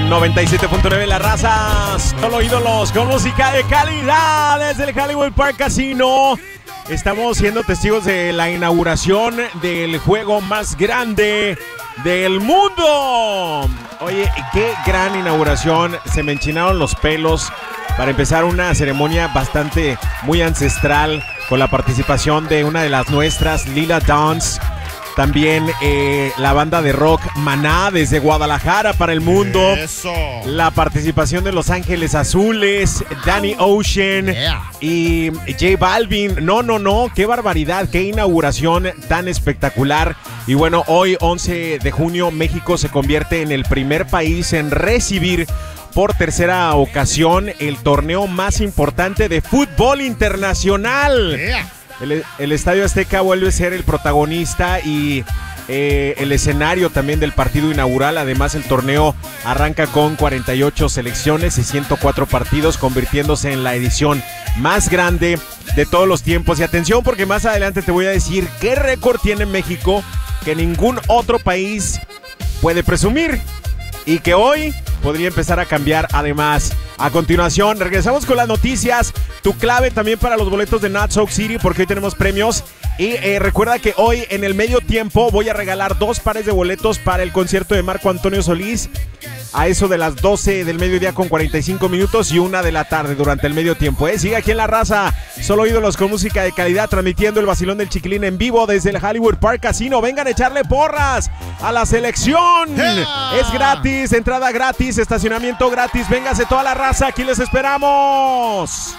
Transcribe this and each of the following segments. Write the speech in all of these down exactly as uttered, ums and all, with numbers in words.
noventa y siete punto nueve La Raza, solo ídolos con música de calidad desde el Hollywood Park Casino. Estamos siendo testigos de la inauguración del juego más grande del mundo. Oye, qué gran inauguración, se me enchinaron los pelos. Para empezar, una ceremonia bastante muy ancestral con la participación de una de las nuestras, Lila Downs. También eh, la banda de rock Maná desde Guadalajara para el mundo. Eso. La participación de Los Ángeles Azules, Danny Ocean Yeah. y J Balvin. No, no, no, qué barbaridad, qué inauguración tan espectacular. Y bueno, hoy once de junio México se convierte en el primer país en recibir por tercera ocasión el torneo más importante de fútbol internacional. Yeah. El, el Estadio Azteca vuelve a ser el protagonista y eh, el escenario también del partido inaugural. Además, el torneo arranca con cuarenta y ocho selecciones y ciento cuatro partidos, convirtiéndose en la edición más grande de todos los tiempos. Y atención, porque más adelante te voy a decir qué récord tiene México que ningún otro país puede presumir y que hoy podría empezar a cambiar. Además, a continuación regresamos con las noticias, tu clave también para los boletos de Not Soak City, porque hoy tenemos premios. Y eh, recuerda que hoy en el medio tiempo voy a regalar dos pares de boletos para el concierto de Marco Antonio Solís a eso de las doce del mediodía con cuarenta y cinco minutos y una de la tarde durante el medio tiempo. ¿eh? Sigue aquí en La Raza, solo ídolos con música de calidad, transmitiendo el vacilón del Chiquilín en vivo desde el Hollywood Park Casino. Vengan a echarle porras a la selección. Yeah. Es gratis, entrada gratis, estacionamiento gratis. Véngase toda la raza, aquí les esperamos.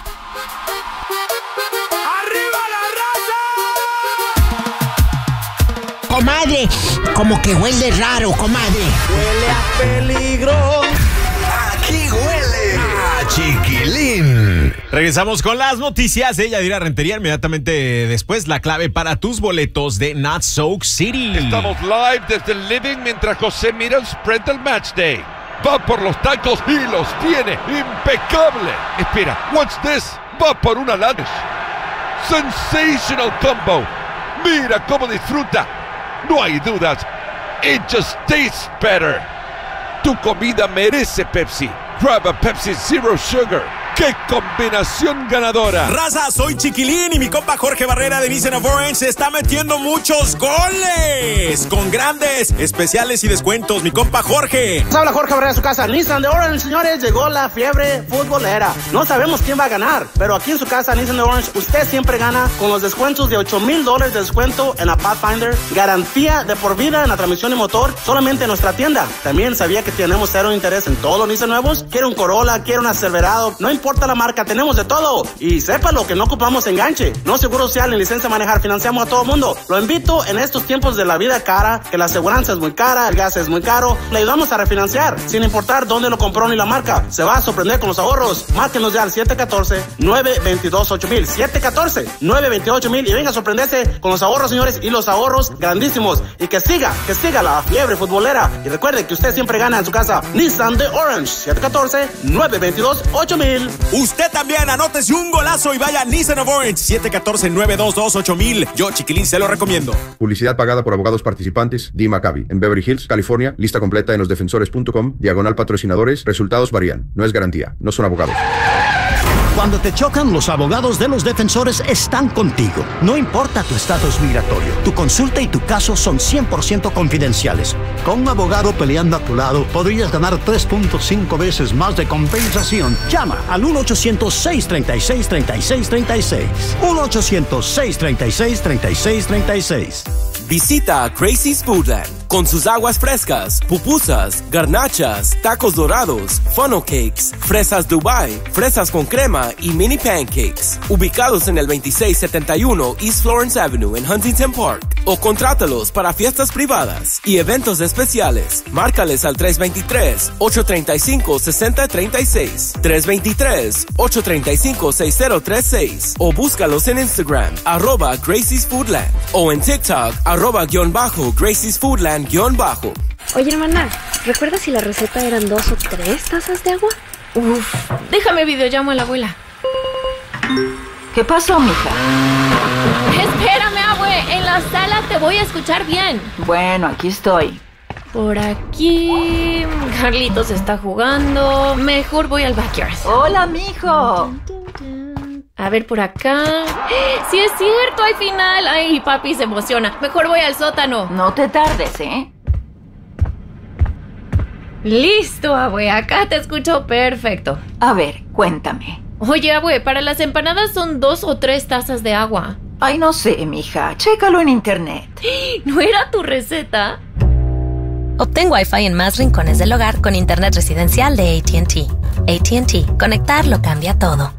Comadre, como que huele raro, comadre. Huele a peligro. Aquí huele a Chiquilín. Regresamos con las noticias de Yadira Rentería. Inmediatamente después, la clave para tus boletos de Not Soak City. Estamos live desde el living mientras José mira el spread del match day. Va por los tacos y los tiene impecable. Espera, what's this? Va por una lunch. Sensational combo. Mira cómo disfruta. No hay dudas. It just tastes better. Tu comida merece Pepsi. Grab a Pepsi Zero Sugar. ¡Qué combinación ganadora! Raza, soy Chiquilín y mi compa Jorge Barrera de Nissan of Orange está metiendo muchos goles con grandes especiales y descuentos. Mi compa Jorge. Nos habla Jorge Barrera de su casa. Nissan de Orange, señores, llegó la fiebre futbolera. No sabemos quién va a ganar, pero aquí en su casa, Nissan de Orange, usted siempre gana con los descuentos de ocho mil dólares de descuento en la Pathfinder. Garantía de por vida en la transmisión y motor solamente en nuestra tienda. También sabía que tenemos cero interés en todos los Nissan nuevos. Quiere un Corolla, quiere un Silverado, no importa la marca, tenemos de todo. Y sépalo que no ocupamos enganche, no seguro social ni licencia de manejar, financiamos a todo mundo. Lo invito en estos tiempos de la vida cara, que la aseguranza es muy cara, el gas es muy caro, le ayudamos a refinanciar, sin importar dónde lo compró ni la marca. Se va a sorprender con los ahorros. Márquenos ya al siete uno cuatro, nueve dos dos, ocho mil, siete uno cuatro, nueve dos dos, ocho mil y venga a sorprenderse con los ahorros, señores, y los ahorros grandísimos. Y que siga, que siga la fiebre futbolera. Y recuerde que usted siempre gana en su casa. Nissan de Orange, siete uno cuatro, nueve dos dos, ocho mil. Usted también anótese un golazo y vaya a Nissan of Orange, siete uno cuatro, nueve dos dos, ocho mil. Yo, Chiquilín, se lo recomiendo. Publicidad pagada por abogados participantes. D. Maccabi, en Beverly Hills, California. Lista completa en losdefensores punto com. Diagonal patrocinadores. Resultados varían. No es garantía. No son abogados. Cuando te chocan, los abogados de los defensores están contigo. No importa tu estatus migratorio, tu consulta y tu caso son cien por ciento confidenciales. Con un abogado peleando a tu lado, podrías ganar tres punto cinco veces más de compensación. Llama al uno ochocientos, seis treinta y seis, treinta y seis treinta y seis. uno ochocientos, seis treinta y seis, treinta y seis treinta y seis. Visita Gracie's Foodland con sus aguas frescas, pupusas, garnachas, tacos dorados, funnel cakes, fresas Dubai, fresas con crema y mini pancakes. Ubicados en el veintiséis setenta y uno East Florence Avenue en Huntington Park. O contrátalos para fiestas privadas y eventos especiales. Márcales al tres dos tres, ocho tres cinco, seis cero tres seis, tres dos tres, ocho tres cinco, seis cero tres seis o búscalos en Instagram, arroba Gracie's Foodland o en TikTok, arroba guión bajo Gracie's Foodland guión bajo. Oye, hermana, ¿recuerdas si la receta eran dos o tres tazas de agua? Uf, déjame videollamo a la abuela. ¿Qué pasó, mija? Espérame, abue, en la sala te voy a escuchar bien. Bueno, aquí estoy. Por aquí... Carlitos está jugando. Mejor voy al backyard. Hola, mijo. A ver por acá. ¡Sí es cierto! ¡Hay final! ¡Ay, papi se emociona! Mejor voy al sótano. No te tardes, ¿eh? Listo, abue. Acá te escucho perfecto. A ver, cuéntame. Oye, abue, para las empanadas son dos o tres tazas de agua. Ay, no sé, mija. Chécalo en internet. ¿No era tu receta? Obtén Wi-Fi en más rincones del hogar con internet residencial de A T and T. A T and T. Conectar lo cambia todo.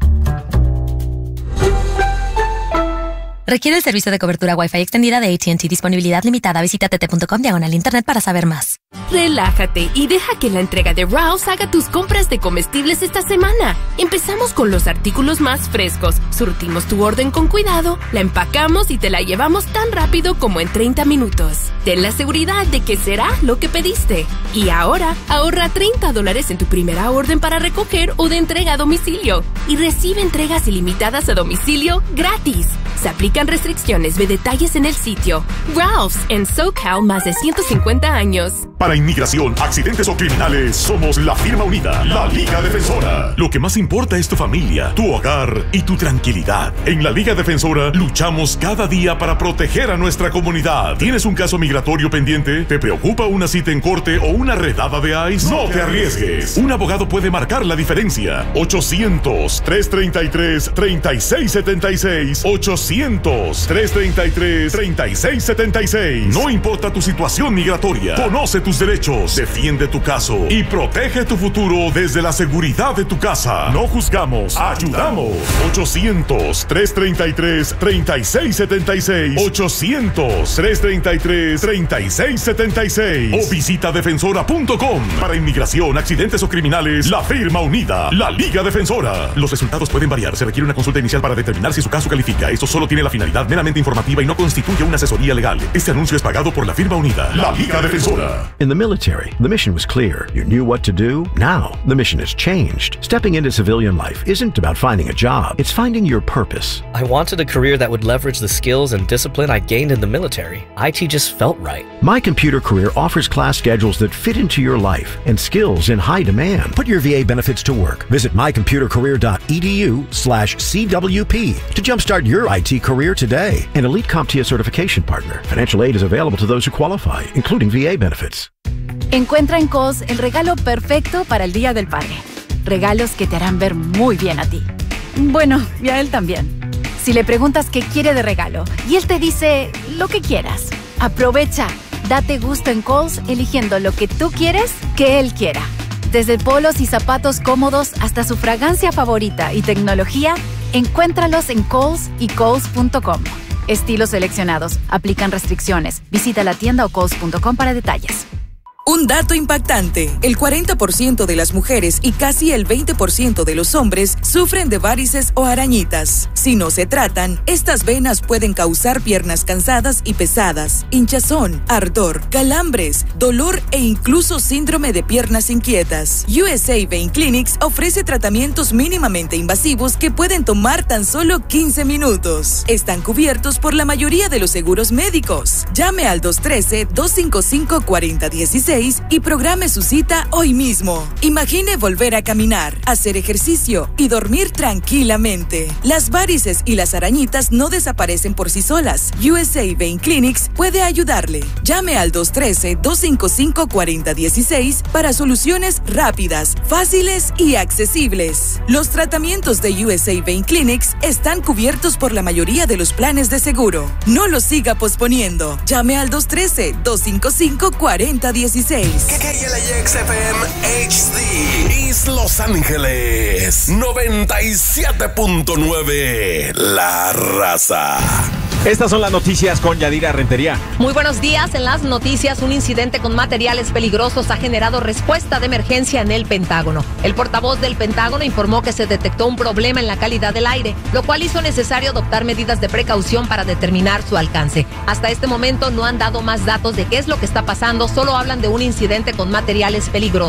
Requiere el servicio de cobertura Wi-Fi extendida de A T and T. Disponibilidad limitada. Visita t t punto com diagonal internet para saber más. Relájate y deja que la entrega de Ralph's haga tus compras de comestibles esta semana. Empezamos con los artículos más frescos. Surtimos tu orden con cuidado, la empacamos y te la llevamos tan rápido como en treinta minutos. Ten la seguridad de que será lo que pediste. Y ahora, ahorra treinta dólares en tu primera orden para recoger o de entrega a domicilio. Y recibe entregas ilimitadas a domicilio gratis. Se aplican restricciones. Ve detalles en el sitio. Ralph's en SoCal, más de ciento cincuenta años. Para inmigración, accidentes o criminales, somos la firma unida, la Liga Defensora. Lo que más importa es tu familia, tu hogar y tu tranquilidad. En la Liga Defensora luchamos cada día para proteger a nuestra comunidad. ¿Tienes un caso migratorio pendiente? ¿Te preocupa una cita en corte o una redada de ICE? No te arriesgues. Un abogado puede marcar la diferencia. ochocientos, trescientos treinta y tres, treinta y seis setenta y seis. ochocientos, trescientos treinta y tres, treinta y seis setenta y seis. No importa tu situación migratoria. Conoce tus derechos, defiende tu caso y protege tu futuro desde la seguridad de tu casa. No juzgamos, ayudamos. ochocientos, trescientos treinta y tres, treinta y seis setenta y seis. ochocientos, trescientos treinta y tres, treinta y seis setenta y seis. O visita defensora punto com. Para inmigración, accidentes o criminales, la firma unida, la Liga Defensora. Los resultados pueden variar. Se requiere una consulta inicial para determinar si su caso califica. Esto solo tiene la finalidad meramente informativa y no constituye una asesoría legal. Este anuncio es pagado por la firma unida, la Liga Defensora. In the military, the mission was clear. You knew what to do. Now, the mission has changed. Stepping into civilian life isn't about finding a job. It's finding your purpose. I wanted a career that would leverage the skills and discipline I gained in the military. I T just felt right. My Computer Career offers class schedules that fit into your life and skills in high demand. Put your V A benefits to work. Visit my computer career dot e d u slash C W P to jumpstart your I T career today. An elite CompTIA certification partner. Financial aid is available to those who qualify, including V A benefits. Encuentra en Kohl's el regalo perfecto para el Día del Padre. Regalos que te harán ver muy bien a ti. Bueno, y a él también. Si le preguntas qué quiere de regalo y él te dice lo que quieras, aprovecha. Date gusto en Kohl's eligiendo lo que tú quieres que él quiera. Desde polos y zapatos cómodos hasta su fragancia favorita y tecnología, encuéntralos en Kohl's y Kohls punto com. Estilos seleccionados. Aplican restricciones. Visita la tienda o Kohls punto com para detalles. Un dato impactante, el cuarenta por ciento de las mujeres y casi el veinte por ciento de los hombres sufren de varices o arañitas. Si no se tratan, estas venas pueden causar piernas cansadas y pesadas, hinchazón, ardor, calambres, dolor e incluso síndrome de piernas inquietas. U S A Vein Clinics ofrece tratamientos mínimamente invasivos que pueden tomar tan solo quince minutos. Están cubiertos por la mayoría de los seguros médicos. Llame al dos uno tres, dos cinco cinco, cuatro cero uno seis y programe su cita hoy mismo. Imagine volver a caminar, hacer ejercicio y dormir tranquilamente. Las varices y las arañitas no desaparecen por sí solas. U S A Vein Clinics puede ayudarle. Llame al dos uno tres, dos cinco cinco, cuatro cero uno seis para soluciones rápidas, fáciles y accesibles. Los tratamientos de U S A Vein Clinics están cubiertos por la mayoría de los planes de seguro. No los siga posponiendo. Llame al dos uno tres, dos cinco cinco, cuatro cero uno seis. K L I X F M H D East Los Ángeles noventa y siete punto nueve La Raza. Estas son las noticias con Yadira Rentería. Muy buenos días. En las noticias, un incidente con materiales peligrosos ha generado respuesta de emergencia en el Pentágono. El portavoz del Pentágono informó que se detectó un problema en la calidad del aire, lo cual hizo necesario adoptar medidas de precaución para determinar su alcance. Hasta este momento no han dado más datos de qué es lo que está pasando, solo hablan de un incidente con materiales peligrosos.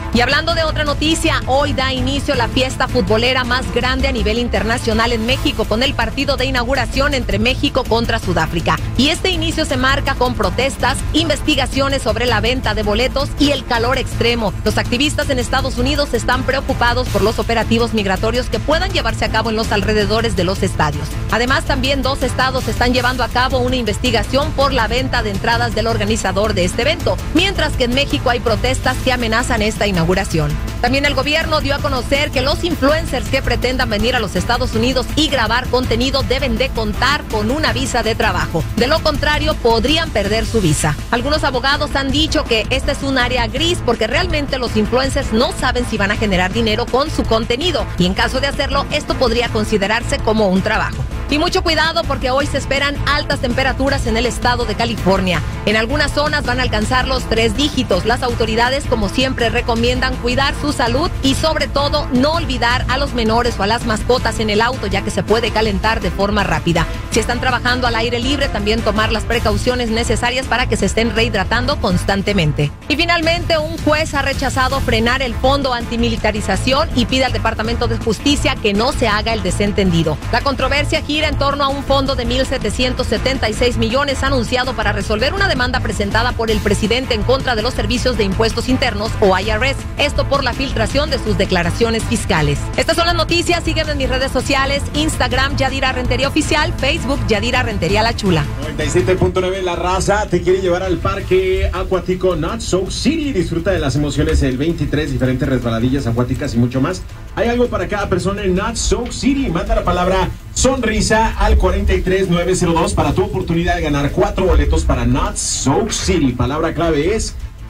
Y hablando de otra noticia, hoy da inicio la fiesta futbolera más grande a nivel internacional en México con el partido de inauguración entre México contra Sudáfrica. Y este inicio se marca con protestas, investigaciones sobre la venta de boletos y el calor extremo. Los activistas en Estados Unidos están preocupados por los operativos migratorios que puedan llevarse a cabo en los alrededores de los estadios. Además, también dos estados están llevando a cabo una investigación por la venta de entradas del organizador de este evento, mientras que en México hay protestas que amenazan esta inauguración. También el gobierno dio a conocer que los influencers que pretendan venir a los Estados Unidos y grabar contenido deben de contar con una visa de trabajo. De lo contrario, podrían perder su visa. Algunos abogados han dicho que esta es un área gris porque realmente los influencers no saben si van a generar dinero con su contenido y en caso de hacerlo, esto podría considerarse como un trabajo. Y mucho cuidado porque hoy se esperan altas temperaturas en el estado de California. En algunas zonas van a alcanzar los tres dígitos. Las autoridades, como siempre, recomiendan cuidar su salud y sobre todo no olvidar a los menores o a las mascotas en el auto, ya que se puede calentar de forma rápida. Si están trabajando al aire libre, también tomar las precauciones necesarias para que se estén rehidratando constantemente. Y finalmente, un juez ha rechazado frenar el fondo antimilitarización y pide al Departamento de Justicia que no se haga el desentendido. La controversia gira en torno a un fondo de mil setecientos setenta y seis millones anunciado para resolver una demanda presentada por el presidente en contra de los servicios de impuestos internos o I R S. Esto por la filtración de sus declaraciones fiscales. Estas son las noticias. Sígueme en mis redes sociales: Instagram, Yadira Rentería Oficial; Facebook, Yadira Rentería La Chula. noventa y siete punto nueve La Raza te quiere llevar al parque acuático Not Soak City. Disfruta de las emociones del veintitrés, diferentes resbaladillas acuáticas y mucho más. Hay algo para cada persona en Not Soak City. Manda la palabra sonrisa al cuarenta y tres nueve cero dos para tu oportunidad de ganar cuatro boletos para Not Soak City. Palabra clave es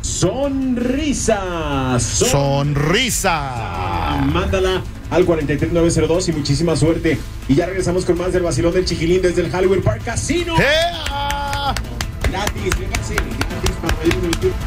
sonrisa. Son... Sonrisa. Mándala al cuarenta y tres nueve cero dos y muchísima suerte. Y ya regresamos con más del vacilón del Chiquilín desde el Hollywood Park Casino. ¡Ea! Gratis, gratis, gratis para pedir